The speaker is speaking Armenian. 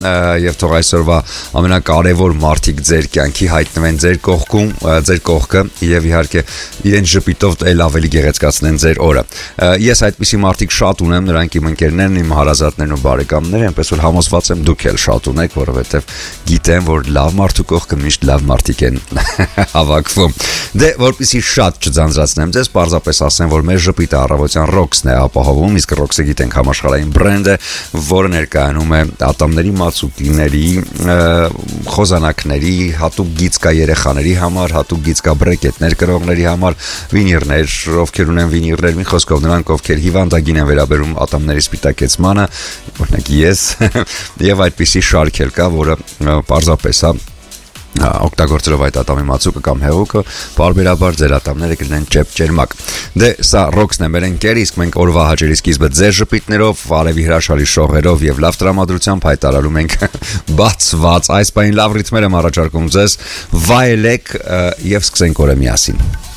Եվ թող այսօրվա ամենակարևոր մարդիկ ձեր կյանքի հայտնվեն ձեր կողքում, ձեր կողքը եւ իհարկե իրենց ժպիտով էլ ավելի գեղեցկացնեն ձեր օրը։ Ես այդպիսի մարդիկ շատ ունեմ, նրանք իմ ընկերներն, իմ հարազատներն ու բարեկամները, այնպես որ համոզված եմ դուք էլ շատ ունեք, որովհետեւ գիտեմ, որ լավ մարդու կողքը միշտ լավ մարդիկ են հավաքվում։ Դե որպեսզի շատ չձանձրացնեմ ձեզ, պարզապես ասեմ, որ մեր ժպիտը առավոտյան Rox-ն է ապահովում, իսկ Rox-ը գիտենք համաշխարհային բրենդ է, որը ներկայանում է ատամների մածուկիների, խոզանակների, հատուկ գիծ կա երեխաների համար, հատուկ գիծ կա բրեկետներ կրողների համար, վինիրներ, ովքեր ունեն վինիրներ, մի խոսքով նրանք ովքեր հիվանդագին են վերաբերում ատամների սպիտակեցմանը, օրինակ ես, եւ այդպիսի շարք էլ կա, որը պարզապես է օգտագործելով այդ ատամի մածուկը կամ հեղուկը, բարբերաբար ձեր ատամները կլինեն ճեպ-ճերմակ։ Դե սա Rox-ն է մեր ընկեր, իսկ մենք օրվա հաճելի սկիզբը ձեր ժպիտներով, արևի հրաշալի շողերով եւ լավ տրամադրությամբ հայտարարում ենք բացված այս բային լավ ռիթմեր եմ առաջարկում ձեզ, վայելեք եւ սկսենք օրը միասին։